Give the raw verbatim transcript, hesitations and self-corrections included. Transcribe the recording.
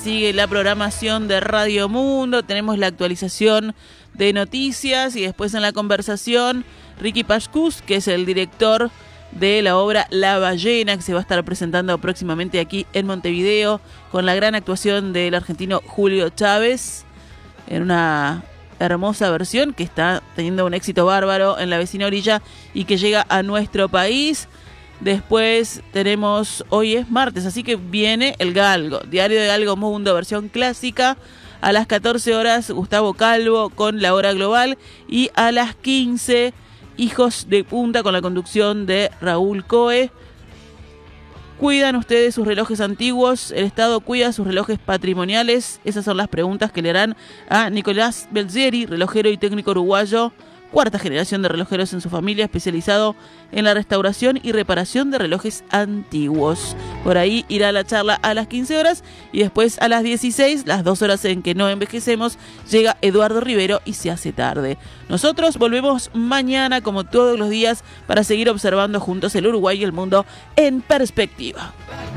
sigue la programación de Radio Mundo. Tenemos la actualización de noticias y después en la conversación Ricky Pascus, que es el director de la obra La Ballena, que se va a estar presentando próximamente aquí en Montevideo, con la gran actuación del argentino Julio Chávez, en una hermosa versión que está teniendo un éxito bárbaro en la vecina orilla y que llega a nuestro país. Después tenemos, hoy es martes, así que viene El Galgo, Diario de Galgo Mundo, versión clásica. A las catorce horas, Gustavo Calvo con La Hora Global. Y a las quince, Hijos de Punta, con la conducción de Raúl Coe. ¿Cuidan ustedes sus relojes antiguos? ¿El Estado cuida sus relojes patrimoniales? Esas son las preguntas que le harán a Nicolás Belzieri, relojero y técnico uruguayo, cuarta generación de relojeros en su familia, especializado en la restauración y reparación de relojes antiguos. Por ahí irá la charla a las quince horas y después a las dieciséis, las dos horas en que no envejecemos, llega Eduardo Rivero y Se hace tarde. Nosotros volvemos mañana, como todos los días, para seguir observando juntos el Uruguay y el mundo en perspectiva.